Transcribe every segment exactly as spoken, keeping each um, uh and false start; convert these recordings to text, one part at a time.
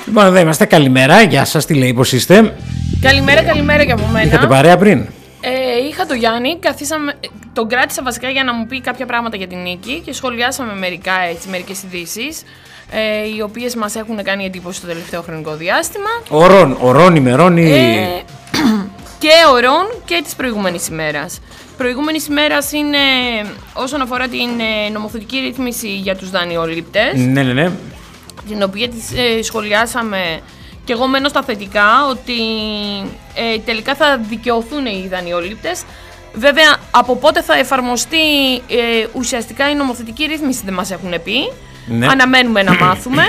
Λοιπόν, εδώ είμαστε. Καλημέρα. Γεια σας. Τι λέει, πώς είστε? Καλημέρα, καλημέρα και από μένα. Είχατε παρέα πριν? Ε, είχα το Γιάννη, καθίσαμε, τον κράτησα βασικά για να μου πει κάποια πράγματα για την νίκη και σχολιάσαμε μερικά, έτσι, μερικές ειδήσεις, ε, οι οποίες μας έχουν κάνει εντύπωση το τελευταίο χρονικό διάστημα. Ορών, ορών ημερών ή... Ε, και ορών και της προηγούμενης ημέρας. Προηγούμενης ημέρας είναι όσον αφορά την ε, νομοθετική ρύθμιση για τους δανειολήπτες. Ναι, ναι, ναι. Την οποία της, ε, σχολιάσαμε και εγώ μένω στα θετικά ότι ε, τελικά θα δικαιωθούν οι δανειολήπτες. Βέβαια, από πότε θα εφαρμοστεί ε, ουσιαστικά η νομοθετική ρύθμιση δεν μας έχουν πει. Ναι. Αναμένουμε να μάθουμε.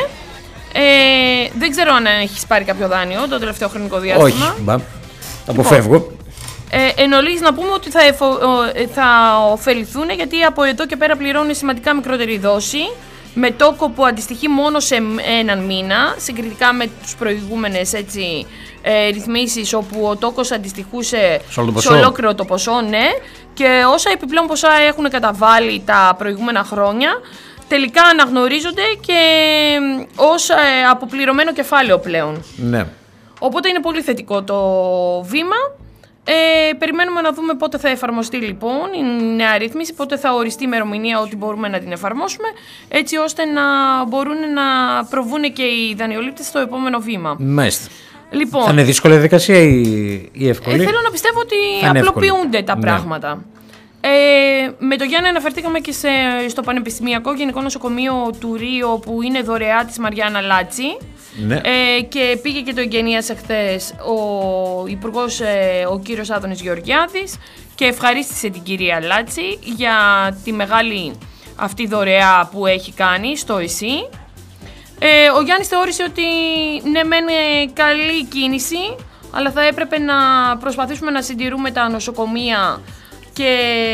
Ε, δεν ξέρω αν έχεις πάρει κάποιο δάνειο το τελευταίο χρονικό διάστημα. Όχι, μπα. Αποφεύγω. Λοιπόν, ε, εν ολίγης να πούμε ότι θα, εφο, ε, θα ωφεληθούν γιατί από εδώ και πέρα πληρώνουν σημαντικά μικρότερη δόση. Με τόκο που αντιστοιχεί μόνο σε έναν μήνα, συγκριτικά με τους προηγούμενες έτσι, ε, ρυθμίσεις όπου ο τόκος αντιστοιχούσε σε ολόκληρο το ποσό, ναι, και όσα επιπλέον ποσά έχουν καταβάλει τα προηγούμενα χρόνια, τελικά αναγνωρίζονται και ως ε, αποπληρωμένο κεφάλαιο πλέον. Ναι. Οπότε είναι πολύ θετικό το βήμα. Ε, περιμένουμε να δούμε πότε θα εφαρμοστεί λοιπόν η νέα ρύθμιση, πότε θα οριστεί η ημερομηνία ότι μπορούμε να την εφαρμόσουμε, έτσι ώστε να μπορούν να προβούν και οι δανειολήπτες στο επόμενο βήμα. Μάλιστα. Λοιπόν, θα είναι δύσκολη διαδικασία ή, ή εύκολη? Ε, θέλω να πιστεύω ότι απλοποιούνται τα ναι. πράγματα. Ε, με το Γιάννη αναφερθήκαμε και σε, στο Πανεπιστημιακό Γενικό Νοσοκομείο του Ρίο που είναι δωρεά της Μαριάννα Λάτση. Ναι. Ε, και πήγε και το εγγενίασε χθες ο Υπουργός, ε, ο κύριος Άδωνης Γεωργιάδης, και ευχαρίστησε την κυρία Λάτση για τη μεγάλη αυτή δωρεά που έχει κάνει στο ΕΣΥ. Ε, ο Γιάννης θεώρησε ότι ναι μεν καλή κίνηση, αλλά θα έπρεπε να προσπαθήσουμε να συντηρούμε τα νοσοκομεία και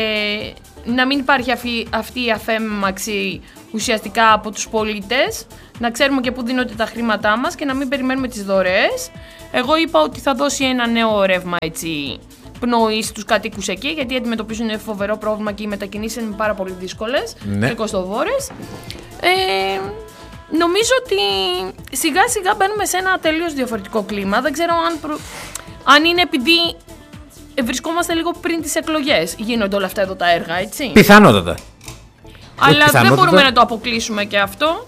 να μην υπάρχει αυτή η αφέμαξη ουσιαστικά από τους πολίτες, να ξέρουμε και πού δίνονται τα χρήματά μας και να μην περιμένουμε τις δωρεές. Εγώ είπα ότι θα δώσει ένα νέο ρεύμα έτσι, πνοή στους κατοίκους εκεί, γιατί αντιμετωπίζουν φοβερό πρόβλημα και οι μετακινήσεις είναι πάρα πολύ δύσκολες ναι. και κοστοβόρες. Ε, νομίζω ότι σιγά σιγά μπαίνουμε σε ένα τελείως διαφορετικό κλίμα. Δεν ξέρω αν, προ... αν είναι επειδή βρισκόμαστε λίγο πριν τις εκλογές. Γίνονται όλα αυτά εδώ τα έργα, έτσι. Πιθανότατα. Αλλά πιθανότατα. Δεν μπορούμε να το αποκλείσουμε και αυτό.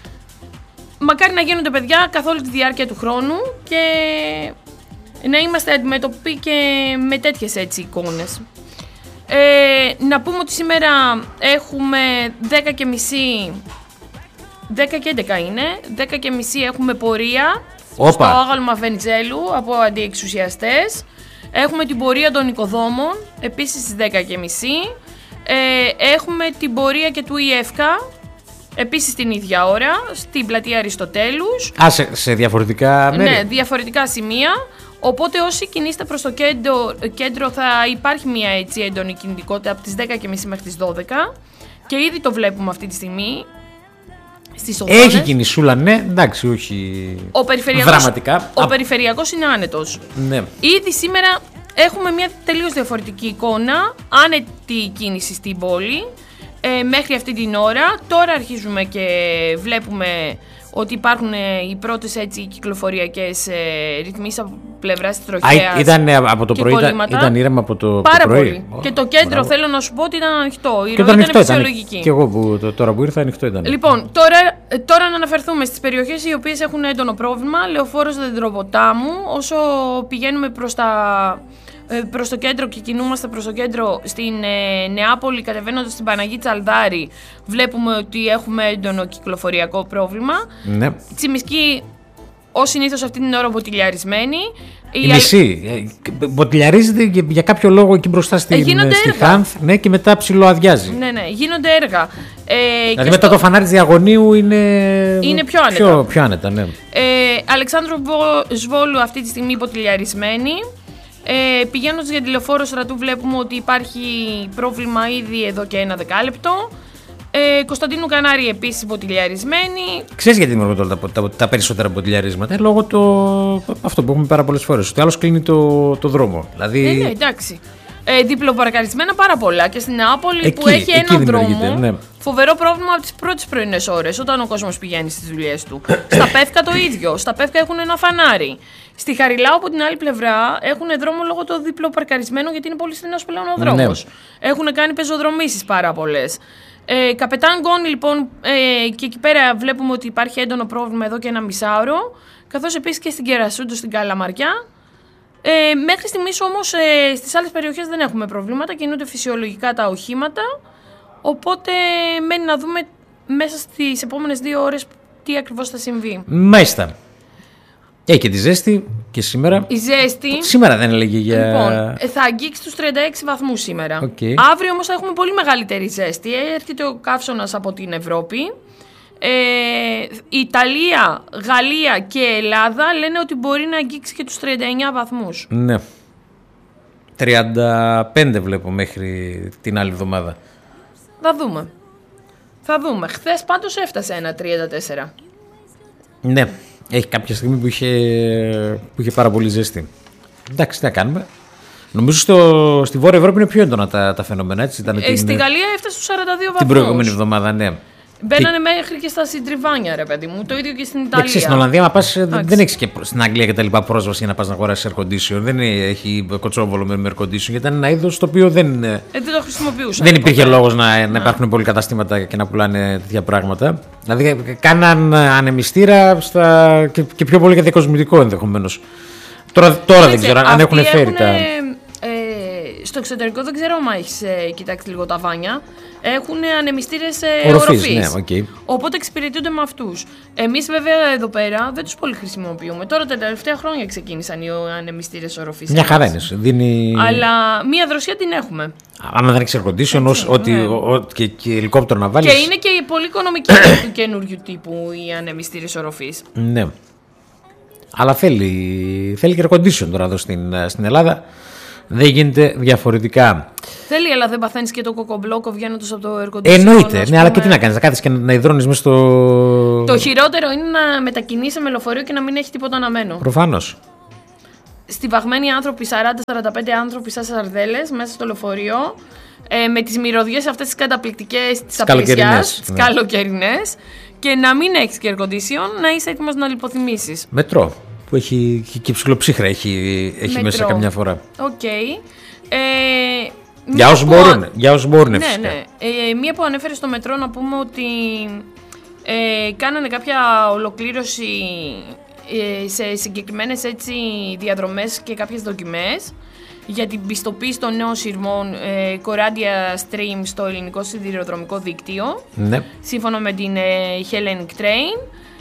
Μακάρι να γίνονται παιδιά καθ' όλη τη διάρκεια του χρόνου και να είμαστε αντιμέτωποι και με τέτοιες έτσι εικόνες. Ε, να πούμε ότι σήμερα έχουμε δέκα και μισή, δέκα και έντεκα είναι, δέκα και μισή έχουμε πορεία Οπα. στο άγαλμα Βενιζέλου από αντιεξουσιαστές. Έχουμε την πορεία των οικοδόμων, επίσης στις δέκα και μισή. Ε, έχουμε την πορεία και του ΙΕΦΚΑ, επίσης την ίδια ώρα, στην πλατεία Αριστοτέλους. Α, σε, σε διαφορετικά μέρη. Ναι, διαφορετικά σημεία. Οπότε όσοι κινείστε προς το κέντρο, κέντρο θα υπάρχει μια έτσι έντονη κινητικότητα από τις δέκα και μισή μέχρι τις δώδεκα. Και ήδη το βλέπουμε αυτή τη στιγμή στις οθόνες. Έχει κινησούλα, ναι, εντάξει, όχι ο περιφερειακός, δραματικά. Ο Α... περιφερειακός είναι άνετος. Ναι. Ήδη σήμερα έχουμε μια τελείως διαφορετική εικόνα, άνετη κίνηση στην πόλη. Ε, μέχρι αυτή την ώρα, τώρα αρχίζουμε και βλέπουμε ότι υπάρχουν ε, οι πρώτες έτσι κυκλοφοριακές ε, ρυθμίσεις από πλευράς της τροχέας. Α, ήταν ε, από το πρωί, ήταν, ήταν ήρεμα από το, Πάρα το πρωί. πολύ. Oh, και το κέντρο μπράβο. Θέλω να σου πω ότι ήταν ανοιχτό. Η ροή ήταν, ήταν φυσιολογική. Και εγώ που, το, τώρα που ήρθα ανοιχτό ήταν. Λοιπόν, τώρα, τώρα να αναφερθούμε στις περιοχές οι οποίες έχουν έντονο πρόβλημα. Λεωφόρος Δεντροποτάμου, όσο πηγαίνουμε προς τα... προς το κέντρο και κινούμαστε προς το κέντρο στην ε, Νεάπολη, κατεβαίνοντας στην Παναγή Τσαλδάρη, βλέπουμε ότι έχουμε έντονο κυκλοφοριακό πρόβλημα. Ναι. Τσιμισκή, ως συνήθως αυτή την ώρα μποτιλιαρισμένη. Η, η μισή. Α... Μποτιλιαρίζεται για, για κάποιο λόγο εκεί μπροστά στην, στη Θάνθ, ναι, και μετά ψιλοαδιάζει. Ναι, ναι, γίνονται έργα. Ε, δηλαδή μετά στο... το φανάρι της Διαγωνίου είναι, είναι πιο άνετα. Πιο, πιο άνετα ναι. ε, Αλεξάνδρου Σβόλου αυτή τη στιγμή μποτιλιαρισμένη. Ε, πηγαίνοντας για τη Λεωφόρο Στρατού βλέπουμε ότι υπάρχει πρόβλημα ήδη εδώ και ένα δεκάλεπτο. Ε, Κωνσταντίνου Κανάρη επίσης μποτιλιαρισμένη. Ξέρεις γιατί δημιουργούν τα, τα, τα περισσότερα μποτιλιαρίσματα? Λόγω το, αυτό που έχουμε πάρα πολλές φορές, ότι άλλος κλείνει το, το δρόμο. Δηλαδή... Ε, ναι, εντάξει. Ε, διπλοπαρκαρισμένα πάρα πολλά. Και στην Νεάπολη εκεί, που έχει έναν δρόμο. Ναι. Φοβερό πρόβλημα από τις πρώτες πρωινές ώρες, όταν ο κόσμος πηγαίνει στις δουλειές του. Στα Πεύκα το ίδιο. Στα Πεύκα έχουν ένα φανάρι. Στη Χαριλάου από την άλλη πλευρά έχουν δρόμο λόγω το διπλοπαρκαρισμένο, γιατί είναι πολύ στενός πλέον ο δρόμος. Ναι. Έχουν κάνει πεζοδρομήσεις πάρα πολλές. Ε, Καπετάν Γκόνη, λοιπόν, ε, και εκεί πέρα βλέπουμε ότι υπάρχει έντονο πρόβλημα εδώ και ένα μισάωρο. Καθώς επίσης και στην Κερασούντο, στην Καλαμαριά. Ε, μέχρι στιγμής όμως ε, στις άλλες περιοχές δεν έχουμε προβλήματα, κινούνται φυσιολογικά τα οχήματα, οπότε μένει να δούμε μέσα στις επόμενες δύο ώρες τι ακριβώς θα συμβεί. Μάλιστα. Έχει και τη ζέστη και σήμερα. Η ζέστη. Σήμερα δεν έλεγε για. Λοιπόν, θα αγγίξει τους τριάντα έξι βαθμούς σήμερα. Okay. Αύριο όμως θα έχουμε πολύ μεγαλύτερη ζέστη. Έρχεται ο καύσωνας από την Ευρώπη. Ε, Ιταλία, Γαλλία και Ελλάδα λένε ότι μπορεί να αγγίξει και τους τριάντα εννιά βαθμούς. Ναι. τριάντα πέντε βλέπω μέχρι την άλλη εβδομάδα. Θα δούμε. Θα δούμε. Χθες πάντως έφτασε ένα τριάντα τέσσερα. Ναι. Έχει κάποια στιγμή που είχε, που είχε πάρα πολύ ζέστη. Εντάξει, τι να κάνουμε. Νομίζω στο, στη Βόρεια Ευρώπη είναι πιο έντονα τα, τα φαινόμενα. Έτσι, ήταν ε, την, στη Γαλλία έφτασε στους σαράντα δύο βαθμούς. Την προηγούμενη εβδομάδα, ναι. Μπαίνανε και... μέχρι και στα συντριβάνια, ρε παιδί μου. Το ίδιο και στην Ιταλία. Εντάξει, στην Ολλανδία, μα πας, δεν έχει και στην Αγγλία και τα λοιπά πρόσβαση για να πα να αγοράσει air condition. Δεν έχει κοτσόβολο με air condition, γιατί ήταν ένα είδος το οποίο δεν. Ε, δεν το χρησιμοποιούσαν. Δεν υπήρχε λόγος να, να υπάρχουν πολλοί καταστήματα και να πουλάνε τέτοια πράγματα. Δηλαδή, κάναν ανεμιστήρα στα... και, και πιο πολύ για διακοσμητικό ενδεχομένως. Τώρα, τώρα δεν ξέρω αν έχουν φέρει έχουν, τα. Ε, στο εξωτερικό δεν ξέρω αν έχει ε, κοιτάξει λίγο τα βάνια. Έχουν ανεμιστήρες ε, οροφής. Ναι, okay. Οπότε εξυπηρετούνται με αυτούς. Εμείς βέβαια εδώ πέρα δεν τους πολύ χρησιμοποιούμε. Τώρα τα τελευταία χρόνια ξεκίνησαν οι ανεμιστήρες οροφής. Μια χαρά είναι. Δίνει... Αλλά μία δροσιά την έχουμε. Αν δεν έχει air condition, ως, ναι. ότι, ο, ο, και, και ελικόπτερο να βάλεις. Και είναι και πολύ οικονομική του καινούριου τύπου οι ανεμιστήρες οροφής. Ναι. Αλλά θέλει, θέλει και air condition τώρα εδώ στην, στην Ελλάδα. Δεν γίνεται διαφορετικά. Θέλει, αλλά δεν παθαίνεις και το κοκομπλόκο βγαίνοντας από το air condition. Εννοείται, ναι, αλλά και τι να κάνεις, να κάθεις και να υδρώνεις μέσα στο. Το χειρότερο είναι να μετακινείσαι με λεωφορείο και να μην έχει τίποτα αναμένο. Προφανώς. Στιβαγμένοι άνθρωποι, σαράντα σαράντα πέντε άνθρωποι σαν σαρδέλες μέσα στο λεωφορείο, ε, με τις μυρωδιές αυτές τις καταπληκτικές της απλησιάς, τις ναι. καλοκαιρινές, και να μην έχεις και air condition, να είσαι έτοιμος να λιποθυμήσεις. Μετρό. Που έχει και ψυχολοψύχρα έχει, έχει μέσα καμιά φορά. Οκ. Okay. Ε, για όσους που... μπορούν, για όσους μπορούν ναι, φυσικά. Ναι. Ε, μία που ανέφερε στο μετρό να πούμε ότι ε, κάνανε κάποια ολοκλήρωση ε, σε συγκεκριμένες έτσι διαδρομές και κάποιες δοκιμές για την πιστοποίηση των νέων σειρμών ε, Coradia Stream στο ελληνικό σιδηροδρομικό δίκτυο. Ναι. Σύμφωνα με την ε, Hellenic Train.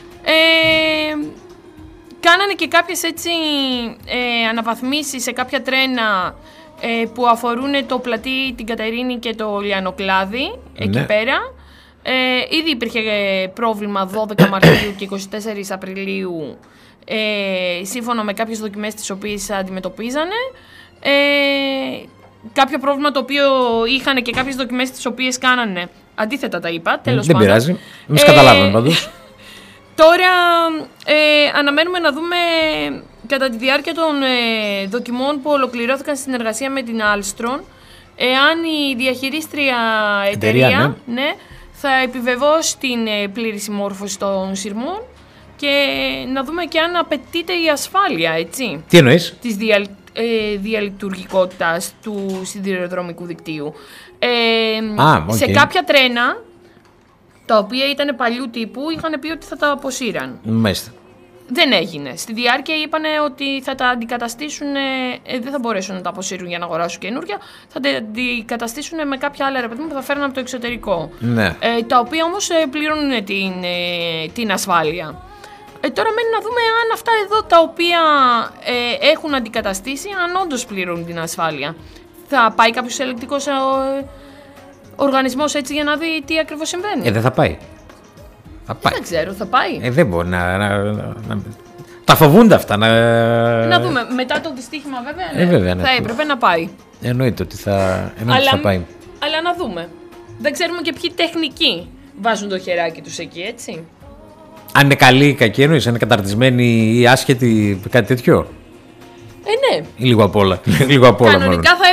Ε, Κάνανε και κάποιες έτσι ε, αναβαθμίσεις σε κάποια τρένα ε, που αφορούν το Πλατή, την Κατερίνη και το Λιανοκλάδι, εκεί ναι. πέρα. Ε, ήδη υπήρχε πρόβλημα δώδεκα Μαρτίου και είκοσι τέσσερις Απριλίου, ε, σύμφωνα με κάποιες δοκιμές τις οποίες αντιμετωπίζανε. Ε, κάποιο πρόβλημα το οποίο είχαν και κάποιες δοκιμές τις οποίες κάνανε. Αντίθετα τα είπα, τέλος Δεν πάντων. Δεν πειράζει, εμείς ε, καταλάβαμε πάντως. Τώρα ε, αναμένουμε να δούμε κατά τη διάρκεια των ε, δοκιμών που ολοκληρώθηκαν στη συνεργασία με την Alstron, εάν η διαχειρίστρια εταιρεία, εταιρεία ναι. Ναι, θα επιβεβαιώσει την ε, πλήρη συμμόρφωση των σειρμών και να δούμε και αν απαιτείται η ασφάλεια, έτσι. Τι εννοείς? Της δια, ε, διαλειτουργικότητας του σιδηροδρομικού δικτύου. Ε, ah, okay. Σε κάποια τρένα, τα οποία ήταν παλιού τύπου, είχαν πει ότι θα τα αποσύραν. Μάλιστα. Δεν έγινε. Στη διάρκεια είπαν ότι θα τα αντικαταστήσουν, ε, δεν θα μπορέσουν να τα αποσύρουν για να αγοράσουν καινούργια, θα τα αντικαταστήσουν με κάποια άλλα ρεπετή που θα φέρουν από το εξωτερικό. Ναι. Ε, τα οποία όμως ε, πληρώνουν την, ε, την ασφάλεια. Ε, τώρα μένει να δούμε αν αυτά εδώ τα οποία ε, έχουν αντικαταστήσει, αν όντως πληρώνουν την ασφάλεια. Θα πάει κάποιος ελεγκτικός ε, οργανισμός έτσι για να δει τι ακριβώς συμβαίνει. Ε, δεν θα πάει. Θα πάει. Δεν ξέρω, θα πάει. Ε, δεν μπορεί να, να, να, να... Τα φοβούνται αυτά. Να, να δούμε. Μετά το δυστύχημα βέβαια, ναι, ε, βέβαια ναι. θα έπρεπε να πάει. Εννοείται ότι θα, εννοείται αλλά, θα πάει. Αλλά να δούμε. Δεν ξέρουμε και ποιοι τεχνικοί βάζουν το χεράκι τους εκεί, έτσι. Αν είναι καλή ή κακή, εννοείς, αν είναι καταρτισμένοι ή άσχετοι, κάτι τέτοιο. Ε, ναι. Ή λίγο απ' όλα. Λίγο απ' όλα Κανονικά μάλλον. θα έπρεπε να είναι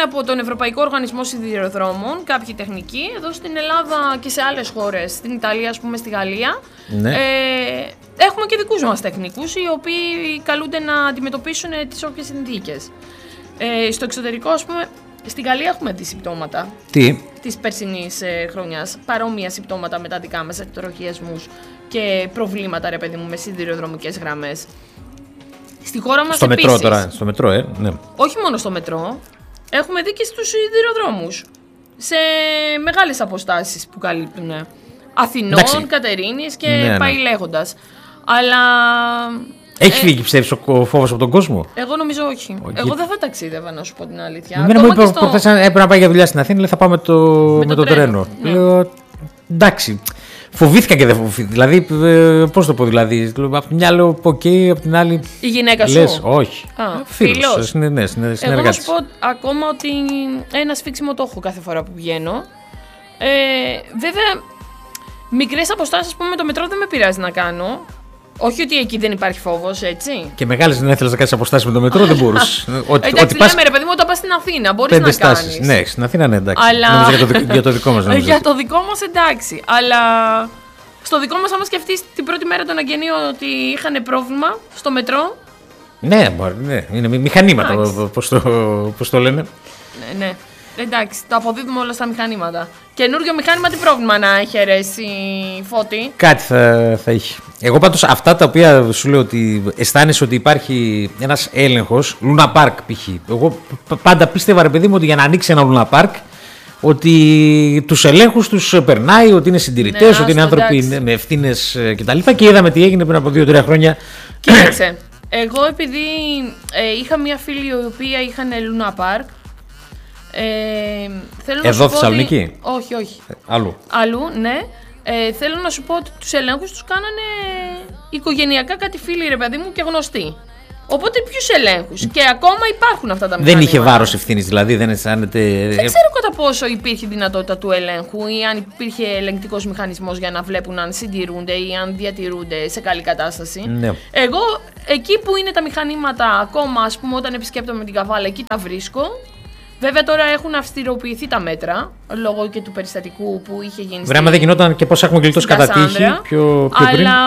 από τον Ευρωπαϊκό Οργανισμό Σιδηροδρόμων, κάποιοι τεχνικοί, εδώ στην Ελλάδα και σε άλλες χώρες, στην Ιταλία, ας πούμε, στη Γαλλία. Ναι. Ε, έχουμε και δικούς μας τεχνικούς, οι οποίοι καλούνται να αντιμετωπίσουν τις όποιες συνθήκες. Ε, στο εξωτερικό, ας πούμε, στην Γαλλία έχουμε δει συμπτώματα. Τι? Της περσινής ε, χρονιάς. Παρόμοια συμπτώματα με τα δικά μας εκτροχιασμούς και προβλήματα, ρε παιδί μου, με σιδηροδρομικές γραμμές. Στη χώρα μας στο επίσης. μετρό τώρα, στο μετρό, ε, ναι. Όχι μόνο στο μετρό, έχουμε δει και στους σιδηροδρόμους. Σε μεγάλες αποστάσεις που καλύπτουν. Αθηνών, εντάξει, Κατερίνης και ναι, πάει ναι. λέγοντας. Αλλά... Έχει φύγει, ε, πιστεύεις, ο φόβος από τον κόσμο? Εγώ νομίζω όχι. Okay. Εγώ δεν θα ταξίδευα, να σου πω την αλήθεια. Εμένα μου είπε προχθές στο... έπρεπε να πάει για δουλειά στην Αθήνα, λέει θα πάμε το... με, με το, το τρένο. Ναι. Λέω, εντάξει. Φοβήθηκα και δεν φοβήθηκα. Δηλαδή, πώς το πω, δηλαδή. Από τη μια λέω, οκ, okay, από την άλλη. Η γυναίκα σου? Λες, όχι. Φίλος. Συνε, ναι, συνεργάτης. Εγώ να σου πω ακόμα ότι ένα σφίξιμο το έχω κάθε φορά που βγαίνω. Ε, βέβαια, μικρές αποστάσεις, ας πούμε, με το μετρό δεν με πειράζει να κάνω. Όχι ότι εκεί δεν υπάρχει φόβος, έτσι. Και μεγάλες δεν ήθελες να κάνεις αποστάσεις με το μετρό, δεν μπορούσες. Εντάξει, λέμε ρε παιδί μου, όταν πας στην Αθήνα, μπορείς να κάνεις. Ναι, στην Αθήνα ναι, εντάξει. Αλλά... για, το, για το δικό μας. Νομίζω. Για το δικό μας εντάξει. Αλλά στο δικό μας, άμα σκεφτείς την πρώτη μέρα των αγγενείων ότι είχαν πρόβλημα στο μετρό. Ναι, μπορεί, ναι. Είναι μηχανήματα, πώς το, πώς το λένε. Ναι, ναι. Εντάξει, το αποδίδουμε όλα στα μηχανήματα. Καινούριο μηχάνημα, τι πρόβλημα να έχει αιρέσει, Φώτη? Κάτι θα, θα έχει. Εγώ πάντως αυτά τα οποία σου λέω ότι αισθάνεσαι ότι υπάρχει ένας έλεγχος, Luna Park π.χ. Εγώ πάντα πίστευα, ρε παιδί μου, ότι για να ανοίξει ένα Luna Park, ότι τους ελέγχους τους περνάει, ότι είναι συντηρητές, ναι, ότι είναι άνθρωποι εντάξει. με ευθύνες κτλ. Και, και είδαμε τι έγινε πριν από δύο τρία χρόνια. Κοίταξε, εγώ επειδή ε, είχα μια φίλη η οποία είχαν Luna Park. Ε, θέλω Εδώ να Θεσσαλονίκη? Ότι... Όχι, όχι. Ε, αλλού. Αλλού, ναι. Ε, θέλω να σου πω ότι τους ελέγχους τους κάνανε οικογενειακά κάτι φίλοι, ρε παιδί μου, και γνωστοί. Οπότε ποιους ελέγχους? Και ακόμα υπάρχουν αυτά τα μηχανήματα. Δεν είχε βάρος ευθύνης, δηλαδή δεν αισθάνεται. Δεν ξέρω κατά πόσο υπήρχε δυνατότητα του ελέγχου ή αν υπήρχε ελεγκτικός μηχανισμός για να βλέπουν αν συντηρούνται ή αν διατηρούνται σε καλή κατάσταση. Ναι. Εγώ εκεί που είναι τα μηχανήματα, ακόμα ας πούμε όταν επισκέπτομαι την Καβάλα, εκεί τα βρίσκω. Βέβαια τώρα έχουν αυστηροποιηθεί τα μέτρα λόγω και του περιστατικού που είχε γίνει. Βρέμα δεν γινόταν και πώς έχουμε γλιτώσει κατά τύχη πιο, πιο αλλά, πριν. Αλλά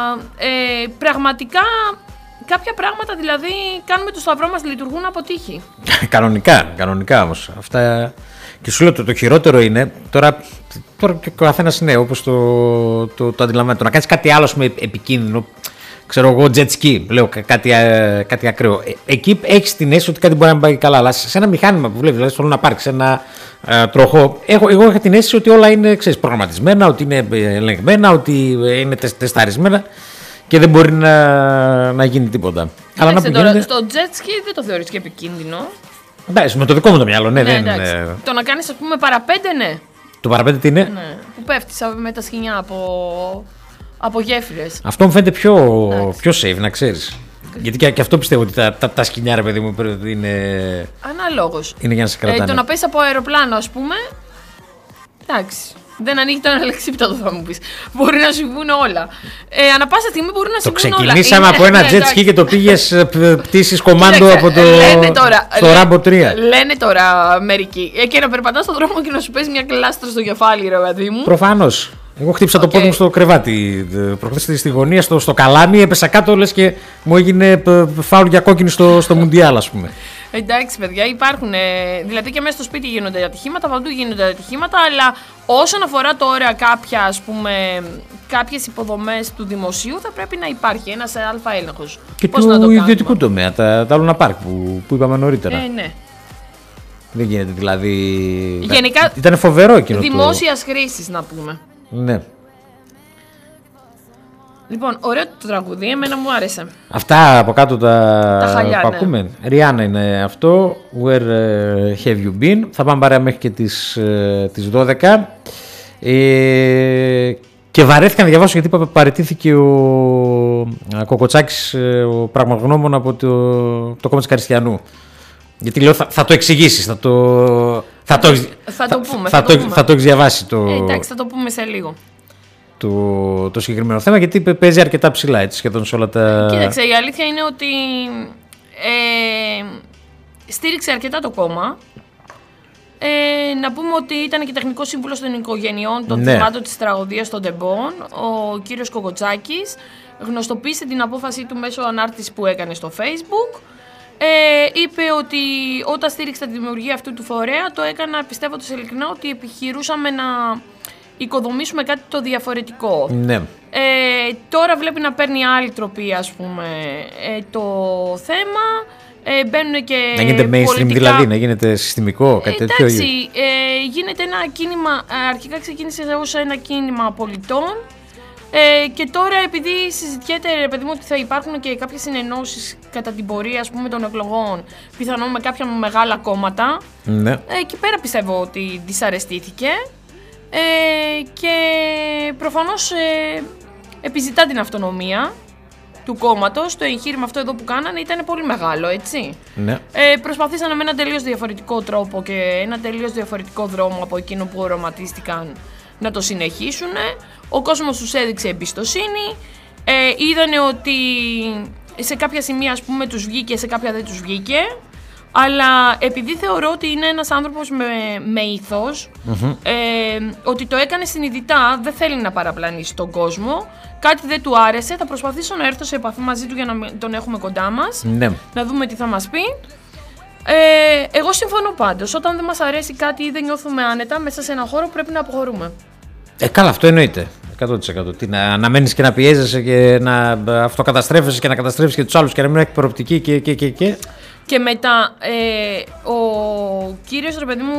ε, πραγματικά κάποια πράγματα δηλαδή κάνουμε το σταυρό μας, λειτουργούν από τύχη. κανονικά, κανονικά όμως. Αυτά... Και σου λέω το, το χειρότερο είναι τώρα, τώρα και ο καθένας είναι όπως το, το, το αντιλαμβάνεται. Το να κάνεις κάτι άλλο με επικίνδυνο. Ξέρω εγώ, jet ski, λέω κάτι, κάτι ακραίο. Εκεί έχεις την αίσθηση ότι κάτι μπορεί να πάει καλά. Αλλά σε ένα μηχάνημα που βλέπεις, δηλαδή στο Luna Park, σε ένα ε, τροχό, έχω, εγώ είχα την αίσθηση ότι όλα είναι, ξέρεις, προγραμματισμένα, ότι είναι ελεγμένα, ότι είναι τε, τεσταρισμένα και δεν μπορεί να, να γίνει τίποτα. Αλλά να τώρα, γίνεται... στο jet ski δεν το θεωρείς και επικίνδυνο? Εντάξει, με το δικό μου το μυαλό, ναι. ναι δεν είναι... Το να κάνεις, ας πούμε, παραπέντε, ναι. Το παραπέντε τι είναι? Ναι, που πέφτεις με τα σκοινιά από... από γέφυρες. Αυτό μου φαίνεται πιο, πιο safe, να ξέρεις. Γιατί και, και αυτό πιστεύω ότι τα, τα, τα σκοινιά, ρε παιδί μου, είναι. Αναλόγως. Είναι για να σε κρατάνε. Ε, το να πέσει από αεροπλάνο, ας πούμε. Εντάξει. Δεν ανοίγει το αναλεξίπτωτο, θα μου πεις. Μπορεί να συμβούν όλα. Ε, ανα πάσα στιγμή μπορεί να συμβούν όλα. Το ξεκινήσαμε από ένα jet ski και το πήγες πτήσεις κομμάντο από το. Τώρα, στο Ράμπο τρία. Λένε τώρα μερικοί. Ε, και να περπατάς στον δρόμο και να σου παίζει μια κλάστρα στο κεφάλι, ρε παιδί μου. Προφανώς. Εγώ χτύπησα okay. το πόδι μου στο κρεβάτι. Προχθές στη γωνία, στο, στο καλάμι, έπεσα κάτω, λες και μου έγινε φάουλ για κόκκινη στο, στο Μουντιάλ, ας πούμε. Εντάξει, παιδιά, υπάρχουν. Ε, δηλαδή και μέσα στο σπίτι γίνονται ατυχήματα, παντού γίνονται ατυχήματα, αλλά όσον αφορά τώρα κάποια, ας πούμε, κάποιες υποδομές του δημοσίου, θα πρέπει να υπάρχει ένας αλφα έλεγχος. Και πώς του ιδιωτικού τομέα, τα, τα Luna Park που, που είπαμε νωρίτερα. Ε, ναι. Δεν γίνεται δηλαδή. Γενικά. Ήταν φοβερό εκείνο. Δημόσιας χρήσης, να πούμε. Ναι. Λοιπόν, ωραίο το τραγούδι, εμένα μου άρεσε. Αυτά από κάτω τα, τα χαλιά, που ακούμε. Ναι. Ριάννα είναι αυτό. Where have you been? Θα πάμε παρέα μέχρι και τις, τις δώδεκα. Ε, και βαρέθηκα να διαβάσω γιατί παραιτήθηκε ο Κοκοτσάκης, ο πραγματογνώμων από το, το κόμμα της Καριστιανού. Γιατί λέω θα, θα το εξηγήσεις, θα το, θα το, θα το πούμε. Θα, θα, το, θα το έχεις διαβάσει το... Ε, εντάξει, θα το πούμε σε λίγο. Το, το συγκεκριμένο θέμα, γιατί παίζει αρκετά ψηλά έτσι, σχεδόν σε όλα τα... Κοίταξε, η αλήθεια είναι ότι ε, στήριξε αρκετά το κόμμα Ε, να πούμε ότι ήταν και τεχνικός σύμβουλος των οικογενειών των ναι. θυμάτων της τραγωδίας των Τεμπών, ο κύριος Κοκοτσάκης. Γνωστοποίησε την απόφασή του μέσω ανάρτησης που έκανε στο Facebook. Ε, είπε ότι όταν στήριξε τη δημιουργία αυτού του φορέα, το έκανα πιστεύοντας ειλικρινά ότι επιχειρούσαμε να οικοδομήσουμε κάτι το διαφορετικό. Ναι. Ε, τώρα βλέπει να παίρνει άλλη τροπή, ας πούμε, ε, το θέμα. Ε, μπαίνουν και να γίνεται mainstream πολιτικά... δηλαδή, να γίνεται συστημικό, κάτι ε, τέτοιο. Εντάξει, ε, γίνεται ένα κίνημα, αρχικά ξεκίνησε ως ένα κίνημα πολιτών. Ε, και τώρα επειδή συζητιέται, ρε παιδί μου, ότι θα υπάρχουν και κάποιες συνενώσεις κατά την πορεία, ας πούμε, των εκλογών, πιθανόν με κάποια μεγάλα κόμματα, ναι. ε, εκεί πέρα πιστεύω ότι δυσαρεστήθηκε ε, και προφανώς ε, επιζητά την αυτονομία του κόμματος. Το εγχείρημα αυτό εδώ που κάνανε ήταν πολύ μεγάλο, έτσι. Ναι. Ε, προσπαθήσανε με έναν τελείως διαφορετικό τρόπο και ένα τελείως διαφορετικό δρόμο από εκείνο που οραματίστηκαν να το συνεχίσουν. Ο κόσμος τους έδειξε εμπιστοσύνη. Ε, είδανε ότι σε κάποια σημεία, ας πούμε, τους βγήκε, σε κάποια δεν τους βγήκε. Αλλά επειδή θεωρώ ότι είναι ένας άνθρωπος με, με ήθος, mm-hmm. ε, ότι το έκανε συνειδητά, δεν θέλει να παραπλανήσει τον κόσμο. Κάτι δεν του άρεσε, θα προσπαθήσω να έρθω σε επαφή μαζί του για να τον έχουμε κοντά μας. Ναι. Να δούμε τι θα μας πει. Ε, εγώ συμφωνώ πάντως. Όταν δεν μας αρέσει κάτι ή δεν νιώθουμε άνετα μέσα σε έναν χώρο, πρέπει να αποχωρούμε. Ε, καλά, αυτό εννοείται. εκατό τοις εκατό. Τι, να, να μένεις και να πιέζεσαι και να αυτοκαταστρέφεσαι και να καταστρέφεις και τους άλλους και να μην έχει προοπτική και. και, και, και. Και μετά, ε, ο κύριος, ρε παιδί μου,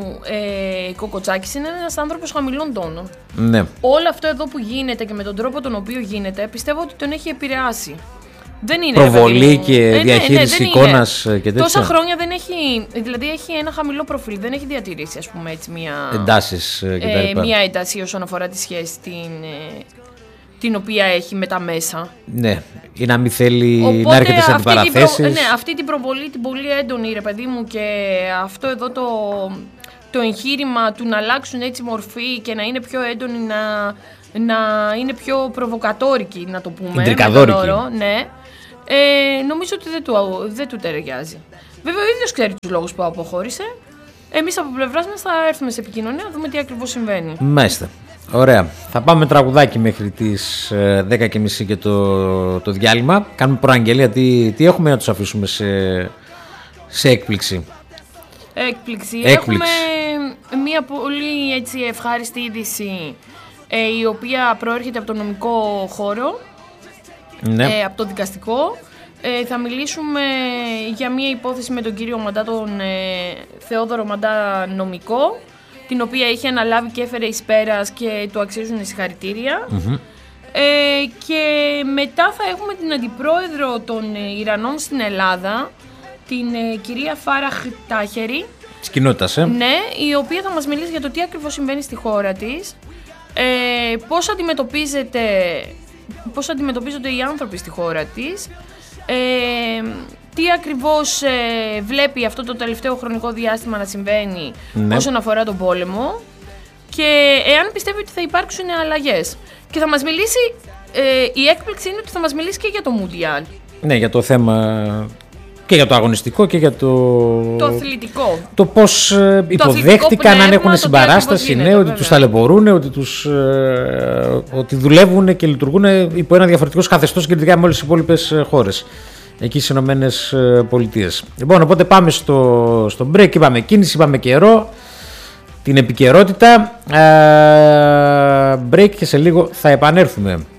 ε, Κοκοτσάκης είναι ένας άνθρωπος χαμηλών τόνων. Ναι. Όλο αυτό εδώ που γίνεται και με τον τρόπο τον οποίο γίνεται, πιστεύω ότι τον έχει επηρεάσει. Δεν είναι, προβολή και ε, διαχείριση ναι, ναι, εικόνας και τέτοια. Τόσα χρόνια δεν έχει, δηλαδή έχει ένα χαμηλό προφίλ, δεν έχει διατηρήσει, ας πούμε, έτσι, μια, εντάσεις και τα λοιπά. Ε, μια ένταση όσον αφορά τη σχέση την, την οποία έχει με τα μέσα. Ναι, ή να μην θέλει. Οπότε, να έρχεται σε αντιπαραθέσεις. Προ, ναι, αυτή την προβολή, την πολύ έντονη, ρε παιδί μου, και αυτό εδώ το, το εγχείρημα του να αλλάξουν έτσι μορφή και να είναι πιο έντονη, να, να είναι πιο προβοκατόρικη, να το πούμε. Ιντρικαδόρικη. Ναι. Ε, νομίζω ότι δεν του, δεν του ταιριάζει. Βέβαια, ο ίδιος ξέρει τους λόγους που αποχώρησε. Εμείς από πλευράς μας θα έρθουμε σε επικοινωνία να δούμε τι ακριβώς συμβαίνει. Μάλιστα. Ωραία. Θα πάμε τραγουδάκι μέχρι τις δέκα και μισή και το, το διάλειμμα. Κάνουμε προαγγελία τι, τι έχουμε να τους αφήσουμε σε, σε έκπληξη. Έκπληξη. Έκπληξη. Έχουμε μια πολύ έτσι, ευχάριστη είδηση ε, η οποία προέρχεται από το νομικό χώρο. Ναι. Ε, από το δικαστικό. Ε, θα μιλήσουμε για μια υπόθεση με τον κύριο Μαντά, τον ε, Θεόδωρο Μαντά νομικό, την οποία είχε αναλάβει και έφερε εις πέρας και του αξίζουν συγχαρητήρια. Mm-hmm. Ε, και μετά θα έχουμε την αντιπρόεδρο των ε, Ιρανών στην Ελλάδα, την ε, κυρία Φάραχ Τάχερη. Της κοινότητας, ε. Ναι, η οποία θα μας μιλήσει για το τι ακριβώς συμβαίνει στη χώρα της, ε, πώς αντιμετωπίζεται... πώς αντιμετωπίζονται οι άνθρωποι στη χώρα της, ε, τι ακριβώς ε, βλέπει αυτό το τελευταίο χρονικό διάστημα να συμβαίνει, ναι, όσον αφορά τον πόλεμο και εάν πιστεύει ότι θα υπάρξουν αλλαγές. Και θα μας μιλήσει, ε, η έκπληξη είναι ότι θα μας μιλήσει και για το Μουντιάλ. Ναι, για το θέμα... και για το αγωνιστικό και για το... το αθλητικό. Το πώς ε, υποδέχτηκαν, αν έχουν συμπαράσταση, ναι, βέβαια, ότι τους ταλαιπωρούν, ότι, τους, ε, ότι δουλεύουν και λειτουργούν υπό ένα διαφορετικό καθεστώς συγκριτικά με όλες τις υπόλοιπες χώρες εκεί στις Ηνωμένες Πολιτείες. Λοιπόν, οπότε πάμε στο, στο break, είπαμε κίνηση, είπαμε καιρό, την επικαιρότητα. Ε, break και σε λίγο θα επανέλθουμε.